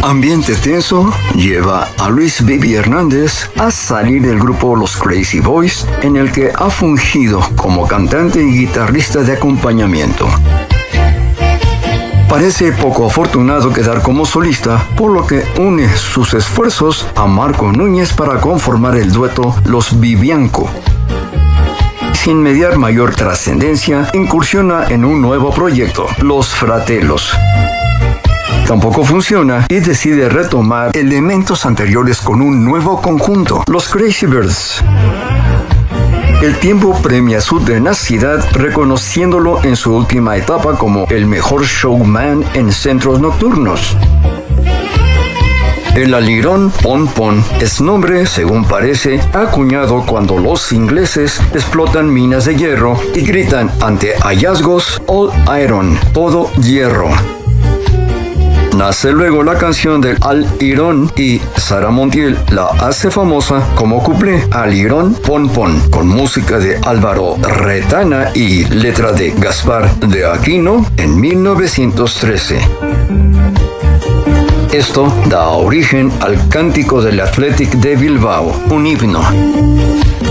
ambiente tenso lleva a Luis Bibi Hernández a salir del grupo Los Crazy Boys, en el que ha fungido como cantante y guitarrista de acompañamiento. Parece poco afortunado quedar como solista, por lo que une sus esfuerzos a Marco Núñez para conformar el dueto Los Bibianco. Sin mediar mayor trascendencia, incursiona en un nuevo proyecto, Los Fratellos. Tampoco funciona y decide retomar elementos anteriores con un nuevo conjunto, Los Crazy Birds. El tiempo premia su tenacidad, reconociéndolo en su última etapa como el mejor showman en centros nocturnos. El alirón Pon Pon es nombre, según parece, acuñado cuando los ingleses explotan minas de hierro y gritan ante hallazgos All Iron, todo hierro. Nace luego la canción del Alirón y Sara Montiel la hace famosa como cuplé Alirón Pon Pon, con música de Álvaro Retana y letra de Gaspar de Aquino en 1913. Esto da origen al Cántico del Athletic de Bilbao, un himno.